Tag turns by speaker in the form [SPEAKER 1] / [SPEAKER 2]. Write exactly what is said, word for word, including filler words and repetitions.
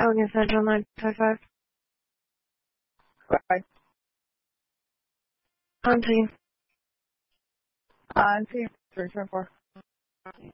[SPEAKER 1] Allegan Central nine five five.
[SPEAKER 2] Right.
[SPEAKER 1] On team.
[SPEAKER 2] On team three four four.